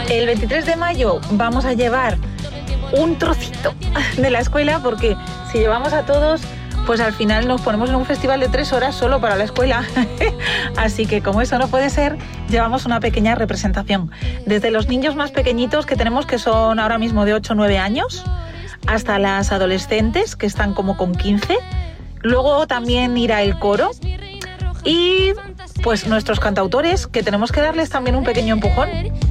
El 23 de mayo vamos a llevar un trocito de la escuela, porque si llevamos a todos, pues al final nos ponemos en un festival de 3 horas solo para la escuela. Así que como eso no puede ser, llevamos una pequeña representación. Desde los niños más pequeñitos que tenemos, que son ahora mismo de 8 o 9 años, hasta las adolescentes, que están como con 15. Luego también irá el coro. Y pues nuestros cantautores, que tenemos que darles también un pequeño empujón.